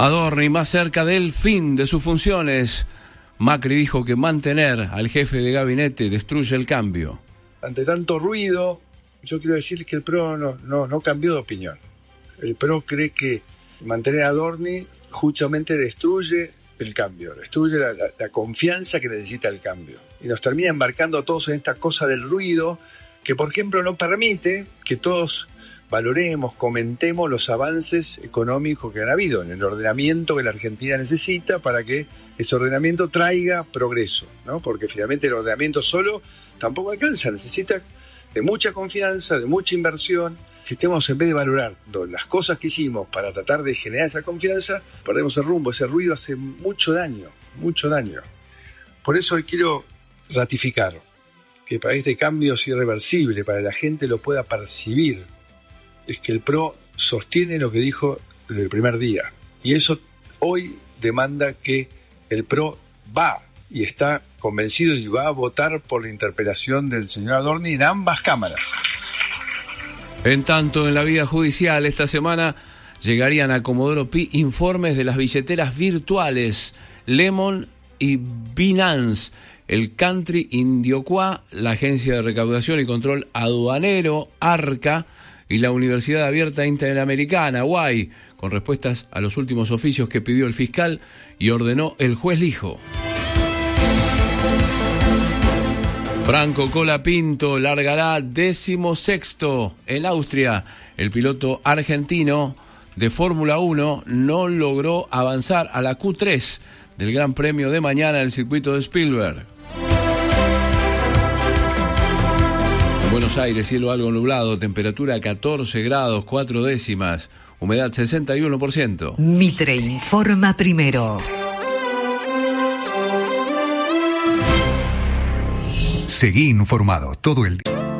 Adorni más cerca del fin de sus funciones. Macri dijo que mantener al jefe de gabinete destruye el cambio. Ante tanto ruido, yo quiero decir que el PRO no cambió de opinión. El PRO cree que mantener a Adorni justamente destruye el cambio, destruye la confianza que necesita el cambio. Y nos termina embarcando a todos en esta cosa del ruido que, por ejemplo, no permite que todos valoremos, comentemos los avances económicos que han habido en el ordenamiento que la Argentina necesita para que ese ordenamiento traiga progreso, ¿no? Porque finalmente el ordenamiento solo tampoco alcanza, necesita de mucha confianza, de mucha inversión. Si estemos, en vez de valorar las cosas que hicimos para tratar de generar esa confianza, perdemos el rumbo. Ese ruido hace mucho daño, mucho daño. Por eso hoy quiero ratificar que para este cambio es irreversible, para que la gente lo pueda percibir, es que el PRO sostiene lo que dijo desde el primer día. Y eso hoy demanda que el PRO va y está convencido y va a votar por la interpelación del señor Adorni en ambas cámaras. En tanto, en la vida judicial, esta semana llegarían a Comodoro Pi informes de las billeteras virtuales Lemon y Binance, el Country Indioquá, la Agencia de Recaudación y Control Aduanero, ARCA, y la Universidad Abierta Interamericana, UAI, con respuestas a los últimos oficios que pidió el fiscal y ordenó el juez Lijo. Franco Colapinto largará 16º en Austria. El piloto argentino de Fórmula 1 no logró avanzar a la Q3 del Gran Premio de mañana del circuito de Spielberg. En Buenos Aires, cielo algo nublado, temperatura 14 grados, 4 décimas, humedad 61%. Mitre informa primero. Seguí informado todo el día.